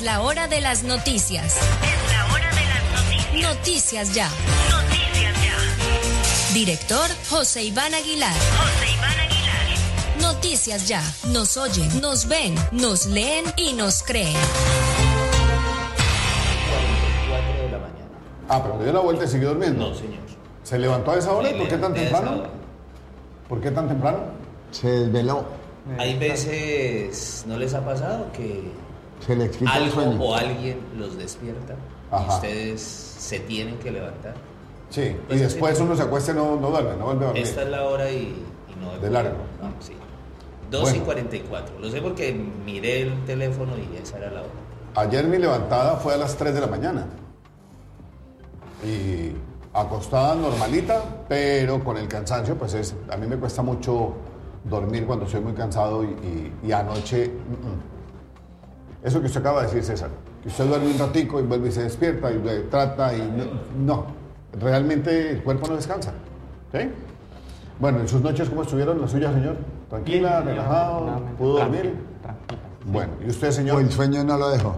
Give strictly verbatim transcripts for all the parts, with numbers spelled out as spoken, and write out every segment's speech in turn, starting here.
Es la hora de las noticias. Es la hora de las noticias. Noticias ya. Noticias ya. Director José Iván Aguilar. José Iván Aguilar. Noticias ya. Nos oyen, nos ven, nos leen y nos creen. cuatro de la mañana. Ah, pero le dio la vuelta y siguió durmiendo. No, señor. ¿Se levantó a esa hora? Me ¿Por qué tan levanté a esa temprano? hora. ¿Por qué tan temprano? Se desveló. Hay veces, ¿no les ha pasado que Se les quita el algo sueño. o alguien los despierta Ajá. y ustedes se tienen que levantar? Sí, Pues y después sí. uno se acuesta y no, no duerme, no vuelve a dormir. Esta es la hora y, y no... De largo. No, sí. dos Bueno. y cuarenta y cuatro. Lo sé porque miré el teléfono y esa era la hora. Ayer mi levantada fue a las tres de la mañana. Y acostada normalita, pero con el cansancio, pues es, a mí me cuesta mucho dormir cuando estoy muy cansado y, y- y anoche... mm, mm. Eso que usted acaba de decir, César, que usted duerme un ratico y vuelve y se despierta y le trata y no, no, realmente el cuerpo no descansa. ¿Sí? Bueno, ¿en sus noches cómo estuvieron las suyas, señor? ¿Tranquila, Bien, relajado? afortunadamente, ¿Pudo tranquila, dormir? tranquila. Bueno, ¿y usted, O señor? el sueño no lo dejó.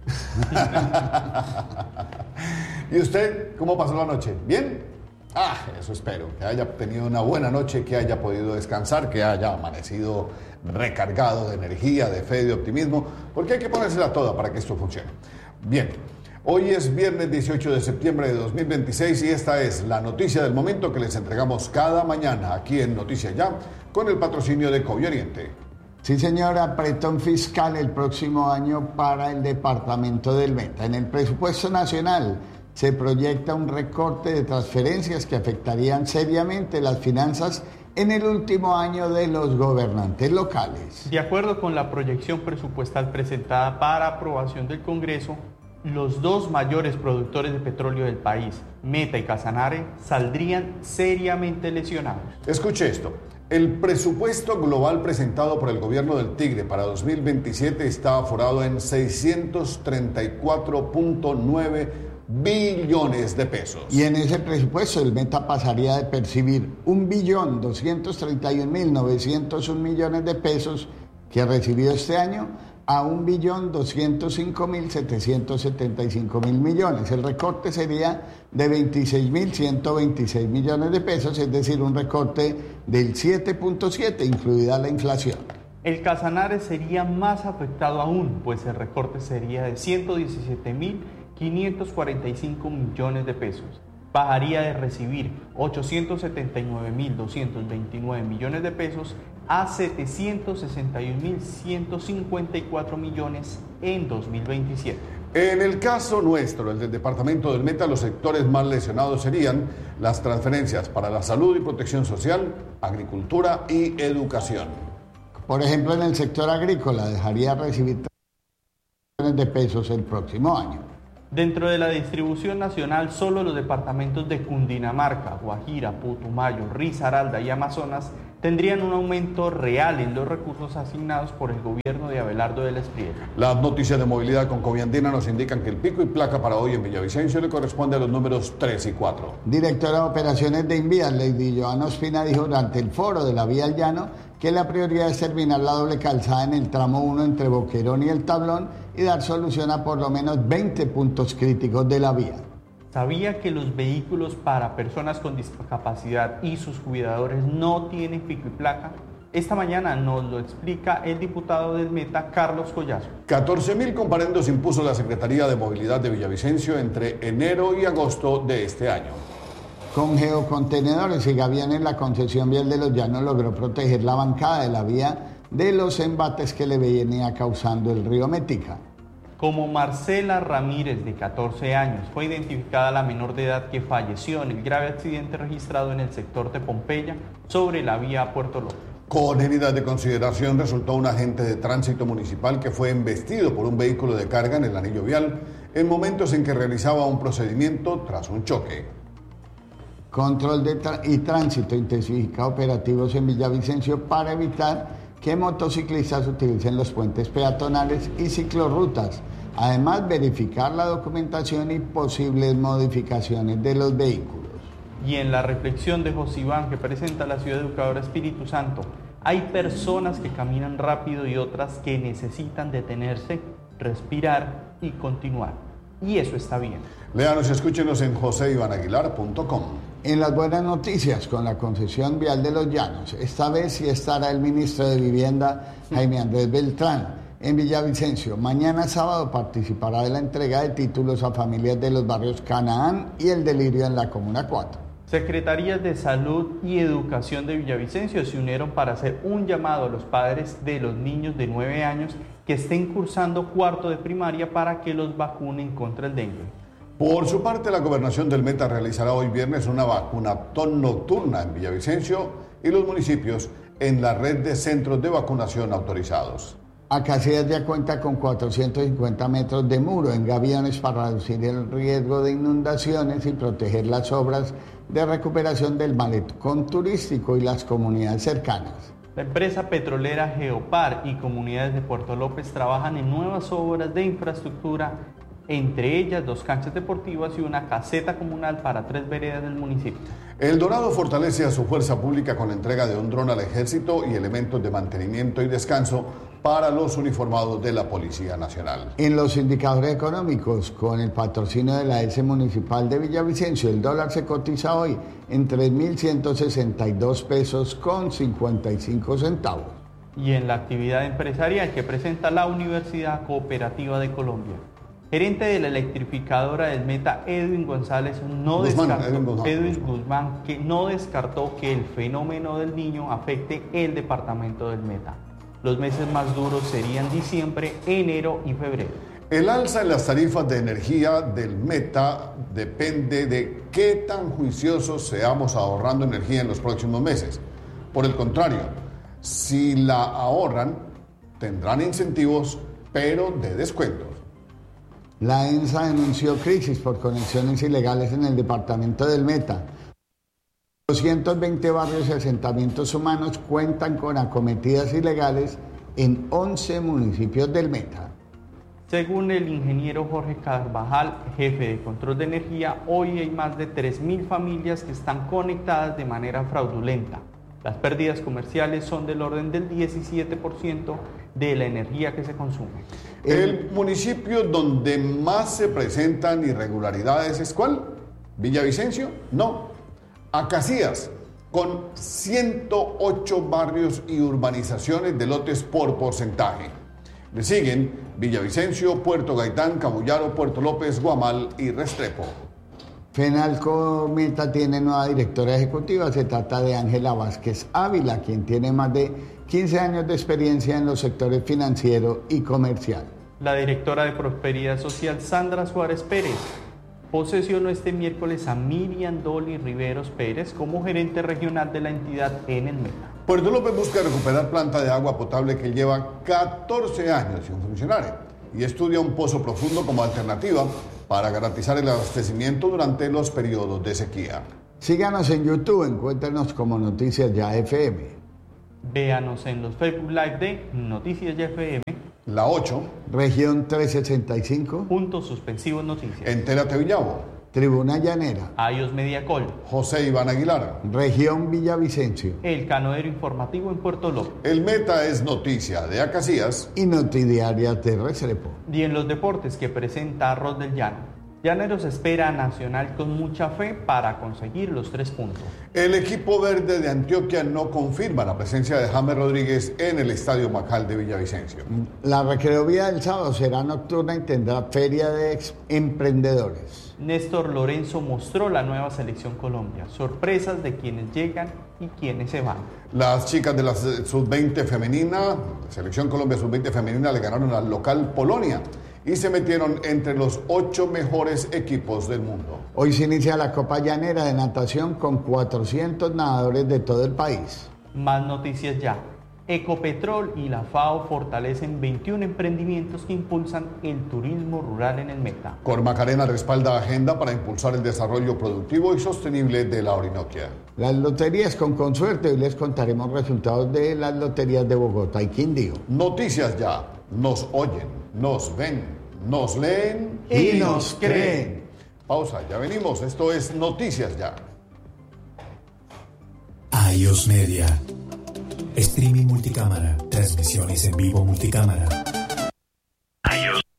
¿Y usted cómo pasó la noche? ¿Bien? Ah, eso espero, que haya tenido una buena noche, que haya podido descansar, que haya amanecido recargado de energía, de fe, de optimismo, porque hay que ponérsela toda para que esto funcione. Bien, hoy es viernes dieciocho de septiembre de dos mil veintiséis y esta es la noticia del momento que les entregamos cada mañana aquí en Noticias Ya con el patrocinio de Covi Oriente. Sí, señor, apretón fiscal el próximo año para el departamento del Meta. En el presupuesto nacional se proyecta un recorte de transferencias que afectarían seriamente las finanzas en el último año de los gobernantes locales. De acuerdo con la proyección presupuestal presentada para aprobación del Congreso, los dos mayores productores de petróleo del país, Meta y Casanare, saldrían seriamente lesionados. Escuche esto. El presupuesto global presentado por el gobierno del Tigre para dos mil veintisiete está aforado en seiscientos treinta y cuatro punto nueve billones de pesos. Y en ese presupuesto el Meta pasaría de percibir un billón doscientos treinta y un mil novecientos un millones de pesos que ha recibido este año a un billón doscientos cinco mil setecientos setenta y cinco mil millones. El recorte sería de veintiséis mil ciento veintiséis millones de pesos, es decir, un recorte del siete punto siete, incluida la inflación. El Casanare sería más afectado aún, pues el recorte sería de ciento diecisiete mil quinientos cuarenta y cinco millones de pesos. Bajaría de recibir ochocientos setenta y nueve mil doscientos veintinueve millones de pesos a setecientos sesenta y un mil ciento cincuenta y cuatro millones en dos mil veintisiete. En el caso nuestro, el del departamento del Meta, los sectores más lesionados serían las transferencias para la salud y protección social, agricultura y educación. Por ejemplo, en el sector agrícola dejaría de recibir tres millones de pesos el próximo año. Dentro de la distribución nacional, solo los departamentos de Cundinamarca, Guajira, Putumayo, Risaralda y Amazonas tendrían un aumento real en los recursos asignados por el gobierno de Abelardo del Espriella. Las noticias de movilidad con Coviandina nos indican que el pico y placa para hoy en Villavicencio le corresponde a los números tres y cuatro. Directora de Operaciones de Invías, Lady Joana Ospina, dijo durante el foro de la Vía al Llano que la prioridad es terminar la doble calzada en el tramo uno entre Boquerón y El Tablón y dar solución a por lo menos veinte puntos críticos de la vía. ¿Sabía que los vehículos para personas con discapacidad y sus cuidadores no tienen pico y placa? Esta mañana nos lo explica el diputado del Meta, Carlos Collazo. catorce mil comparendos impuso la Secretaría de Movilidad de Villavicencio entre enero y agosto de este año. Con geocontenedores y gaviones, la concesión vial de Los Llanos logró proteger la bancada de la vía de los embates que le venía causando el río Metica. Como Marcela Ramírez, de catorce años, fue identificada la menor de edad que falleció en el grave accidente registrado en el sector de Pompeya sobre la vía a Puerto López. Con heridas de consideración resultó un agente de tránsito municipal que fue embestido por un vehículo de carga en el anillo vial en momentos en que realizaba un procedimiento tras un choque. Control de tra- y Tránsito intensifica operativos en Villavicencio para evitar que motociclistas utilicen los puentes peatonales y ciclorrutas. Además, verificar la documentación y posibles modificaciones de los vehículos. Y en la reflexión de José Iván que presenta la ciudad educadora Espíritu Santo, hay personas que caminan rápido y otras que necesitan detenerse respirar y continuar. Y eso está bien. Léanos y escúchenos en jose iván aguilar punto com. En las buenas noticias, con la concesión vial de Los Llanos, esta vez sí estará el ministro de Vivienda, Jaime Andrés Beltrán, en Villavicencio. Mañana sábado participará de la entrega de títulos a familias de los barrios Canaán y El Delirio en la Comuna cuatro. Secretarías de Salud y Educación de Villavicencio se unieron para hacer un llamado a los padres de los niños de nueve años que estén cursando cuarto de primaria para que los vacunen contra el dengue. Por su parte, la Gobernación del Meta realizará hoy viernes una vacunatón nocturna en Villavicencio y los municipios en la red de centros de vacunación autorizados. Acacías ya cuenta con cuatrocientos cincuenta metros de muro en gaviones para reducir el riesgo de inundaciones y proteger las obras de recuperación del malecón turístico y las comunidades cercanas. La empresa petrolera Geopar y comunidades de Puerto López trabajan en nuevas obras de infraestructura, entre ellas dos canchas deportivas y una caseta comunal para tres veredas del municipio. El Dorado fortalece a su fuerza pública con la entrega de un dron al ejército y elementos de mantenimiento y descanso para los uniformados de la Policía Nacional. En los indicadores económicos, con el patrocinio de la S Municipal de Villavicencio, el dólar se cotiza hoy en tres mil ciento sesenta y dos pesos con cincuenta y cinco centavos. Y en la actividad empresarial que presenta la Universidad Cooperativa de Colombia, gerente de la electrificadora del Meta, Edwin González, no Guzmán, descartó, Edwin Guzmán. Edwin Guzmán, que no descartó que el fenómeno del Niño afecte el departamento del Meta. Los meses más duros serían diciembre, enero y febrero. El alza en las tarifas de energía del Meta depende de qué tan juiciosos seamos ahorrando energía en los próximos meses. Por el contrario, si la ahorran, tendrán incentivos, pero de descuentos. La ENSA denunció crisis por conexiones ilegales en el departamento del Meta. doscientos veinte barrios y asentamientos humanos cuentan con acometidas ilegales en once municipios del Meta. Según el ingeniero Jorge Carvajal, jefe de control de energía, hoy hay más de tres mil familias que están conectadas de manera fraudulenta. Las pérdidas comerciales son del orden del diecisiete por ciento de la energía que se consume. El municipio donde más se presentan irregularidades es ¿cuál? ¿Villavicencio? No. Acacías, con ciento ocho barrios y urbanizaciones de lotes por porcentaje. Le siguen Villavicencio, Puerto Gaitán, Cabullaro, Puerto López, Guamal y Restrepo. Fenalco Meta tiene nueva directora ejecutiva, se trata de Ángela Vázquez Ávila, quien tiene más de quince años de experiencia en los sectores financiero y comercial. La directora de Prosperidad Social, Sandra Suárez Pérez, posesionó este miércoles a Miriam Dolly Riveros Pérez como gerente regional de la entidad en el Meta. Puerto López busca recuperar planta de agua potable que lleva catorce años sin funcionar y estudia un pozo profundo como alternativa para garantizar el abastecimiento durante los periodos de sequía. Síganos en YouTube, encuéntrenos como Noticias Ya F M. Véanos en los Facebook Live de Noticias Ya F M. La ocho. Región trescientos sesenta y cinco. Puntos suspensivos noticias. Entérate Villavo. Tribuna Llanera. Ayos Mediacol. José Iván Aguilar. Región Villavicencio. El Canodero Informativo en Puerto López. El Meta es noticia de Acacías. Y Notidiarias de Restrepo. Y en los deportes que presenta Arroz del Llano. Llaneros espera a Nacional con mucha fe para conseguir los tres puntos. El equipo verde de Antioquia no confirma la presencia de James Rodríguez en el Estadio Macal de Villavicencio. La recreovía del sábado será nocturna y tendrá feria de ex emprendedores. Néstor Lorenzo mostró la nueva Selección Colombia, sorpresas de quienes llegan y quienes se van. Las chicas de la sub veinte femenina, Selección Colombia sub veinte femenina, le ganaron al local Polonia y se metieron entre los ocho mejores equipos del mundo. Hoy se inicia la Copa Llanera de Natación con cuatrocientos nadadores de todo el país. Más noticias ya. Ecopetrol y la FAO fortalecen veintiún emprendimientos que impulsan el turismo rural en el Meta. Cormacarena respalda agenda para impulsar el desarrollo productivo y sostenible de la Orinoquia. Las loterías con Consuerte, hoy les contaremos resultados de las loterías de Bogotá y Quindío. Noticias Ya. Nos oyen, nos ven, nos leen y, y nos creen. Pausa, ya venimos. Esto es Noticias Ya. iOS Media. Streaming multicámara. Transmisiones en vivo multicámara. iOS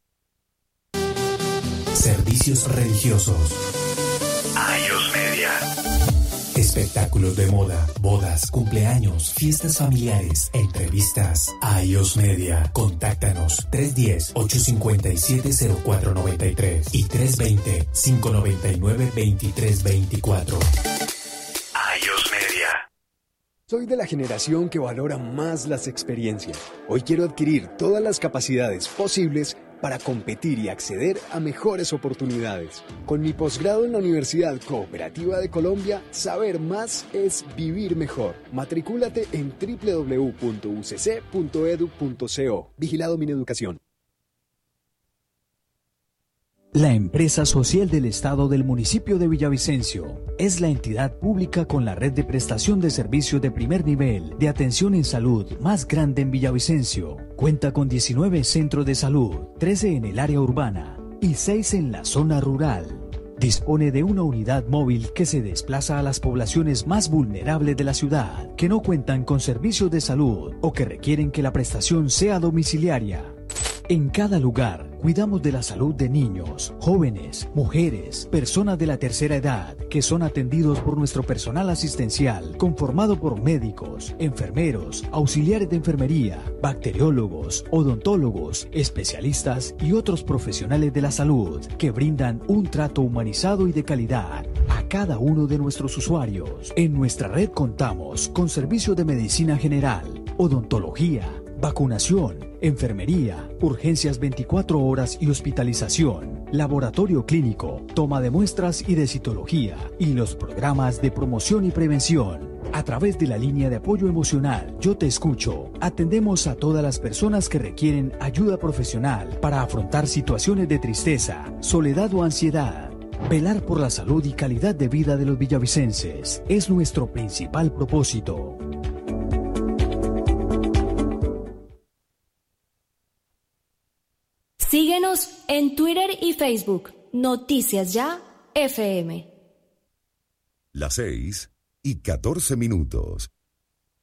servicios religiosos. iOS Media. Espectáculos de moda, bodas, cumpleaños, fiestas familiares, entrevistas. iOS Media. Contáctanos tres uno cero, ocho cinco siete, cero cuatro nueve tres y tres dos cero, cinco nueve nueve, dos tres dos cuatro. iOS Media. Soy de la generación que valora más las experiencias. Hoy quiero adquirir todas las capacidades posibles para competir y acceder a mejores oportunidades. Con mi posgrado en la Universidad Cooperativa de Colombia, saber más es vivir mejor. Matricúlate en doble u doble u doble u punto u c c punto e d u punto co. Vigilado Mineducación. La empresa social del Estado del municipio de Villavicencio es la entidad pública con la red de prestación de servicios de primer nivel de atención en salud más grande en Villavicencio. Cuenta con diecinueve centros de salud, trece en el área urbana y seis en la zona rural. Dispone de una unidad móvil que se desplaza a las poblaciones más vulnerables de la ciudad, que no cuentan con servicios de salud o que requieren que la prestación sea domiciliaria. En cada lugar, cuidamos de la salud de niños, jóvenes, mujeres, personas de la tercera edad, que son atendidos por nuestro personal asistencial, conformado por médicos, enfermeros, auxiliares de enfermería, bacteriólogos, odontólogos, especialistas y otros profesionales de la salud, que brindan un trato humanizado y de calidad a cada uno de nuestros usuarios. En nuestra red contamos con servicios de medicina general, odontología, vacunación, enfermería, urgencias veinticuatro horas y hospitalización, laboratorio clínico, toma de muestras y de citología, y los programas de promoción y prevención. A través de la línea de apoyo emocional Yo Te Escucho, atendemos a todas las personas que requieren ayuda profesional para afrontar situaciones de tristeza, soledad o ansiedad. Velar por la salud y calidad de vida de los villavicenses es nuestro principal propósito. Síguenos en Twitter y Facebook. Noticias Ya F M. Las seis y catorce minutos.